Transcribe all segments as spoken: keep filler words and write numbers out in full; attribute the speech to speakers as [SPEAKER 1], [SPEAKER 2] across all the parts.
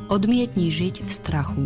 [SPEAKER 1] Odmietni žiť v strachu.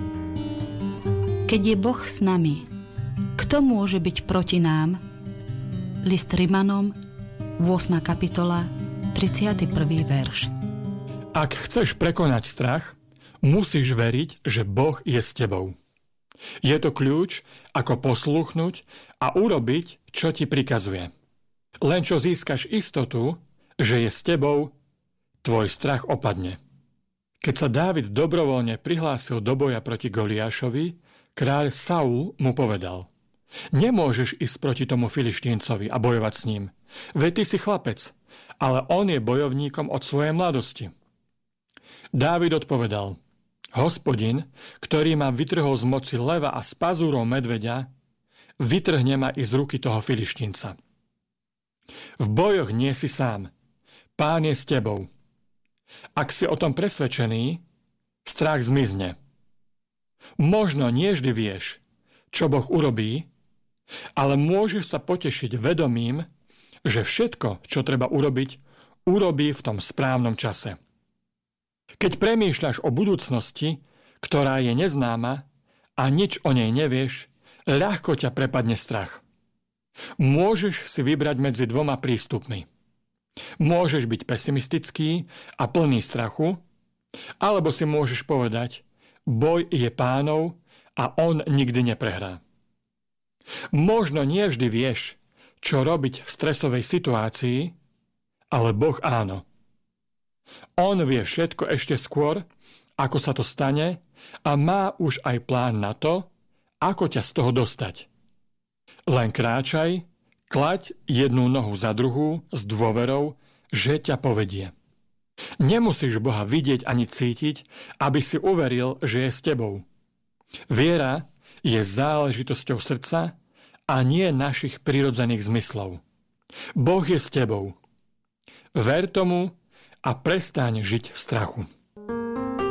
[SPEAKER 1] Keď je Boh s nami, kto môže byť proti nám? List Rimanom, ôsma kapitola, tridsiaty prvý verš.
[SPEAKER 2] Ak chceš prekonať strach, musíš veriť, že Boh je s tebou. Je to kľúč, ako poslúchnuť a urobiť, čo ti prikazuje. Len čo získaš istotu, že je s tebou, tvoj strach opadne. Keď sa Dávid dobrovoľne prihlásil do boja proti Goliášovi, kráľ Saul mu povedal: Nemôžeš ísť proti tomu Filištíncovi a bojovať s ním, veď ty si chlapec, ale on je bojovníkom od svojej mladosti. Dávid odpovedal: Hospodin, ktorý ma vytrhol z moci leva a z pazúrov medveďa, vytrhne ma i z ruky toho Filištínca. V bojoch nie si sám, Pán je s tebou. Ak si o tom presvedčený, strach zmizne. Možno nie vždy vieš, čo Boh urobí, ale môžeš sa potešiť vedomím, že všetko, čo treba urobiť, urobí v tom správnom čase. Keď premýšľaš o budúcnosti, ktorá je neznáma a nič o nej nevieš, ľahko ťa prepadne strach. Môžeš si vybrať medzi dvoma prístupmi. Môžeš byť pesimistický a plný strachu, alebo si môžeš povedať: boj je Pánov a on nikdy neprehrá. Možno nie vždy vieš, čo robiť v stresovej situácii, ale Boh áno. On vie všetko ešte skôr, ako sa to stane, a má už aj plán na to, ako ťa z toho dostať. Len kráčaj, klaď jednu nohu za druhú s dôverou, že ťa povedie. Nemusíš Boha vidieť ani cítiť, aby si uveril, že je s tebou. Viera je záležitosťou srdca a nie našich prirodzených zmyslov. Boh je s tebou. Ver tomu a prestaň žiť v strachu.